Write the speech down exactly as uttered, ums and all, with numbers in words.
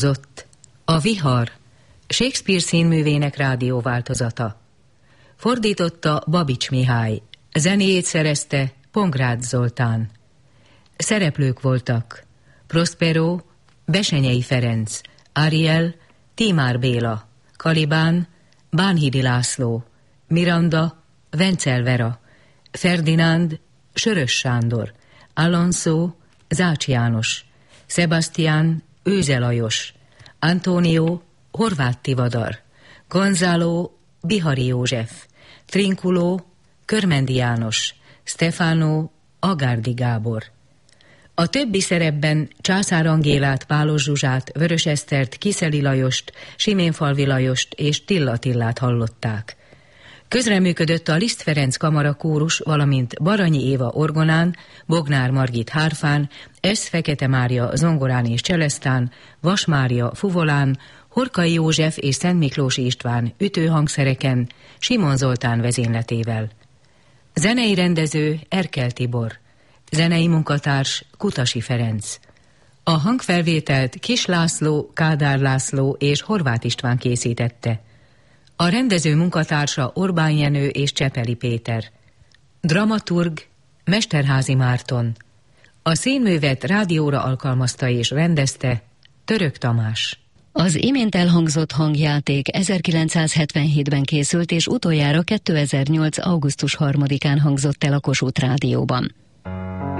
A vihar, Shakespeare színművének rádióváltozata. Fordította Babics Mihály, zenéjét szerezte Pongrácz Zoltán. Szereplők voltak: Prospero, Besenyei Ferenc, Ariel, Tímár Béla, Kalibán, Bánhidi László, Miranda, Vencel Vera, Ferdinánd, Sörös Sándor, Alonso, Zács János, Sebastián, Őze Lajos, Antonio, Horváth Tivadar, Gonzalo, Bihari József, Trinkuló, Körmendi János, Stefano, Agárdi Gábor. A többi szerepben Császár Angélát, Pálos Zsuzsát, Vörös Esztert, Kiszeli Lajost, Siménfalvi Lajost és Tilla Tillát hallották. Közreműködött a Liszt Ferenc kamarakórus, valamint Baranyi Éva orgonán, Bognár Margit hárfán, Esz Fekete Mária zongorán és cselesztán, Vas Mária fuvolán, Horkai József és Szent Miklósi István ütőhangszereken, Simon Zoltán vezényletével. Zenei rendező Erkel Tibor, zenei munkatárs Kutasi Ferenc. A hangfelvételt Kis László, Kádár László és Horváth István készítette. A rendező munkatársa Orbán Jenő és Csepeli Péter. Dramaturg Mesterházy Márton. A színművet rádióra alkalmazta és rendezte Török Tamás. Az imént elhangzott hangjáték ezerkilencszázhetvenhétben készült és utoljára kétezer-nyolc. augusztus harmadikán hangzott el a Kossuth Rádióban.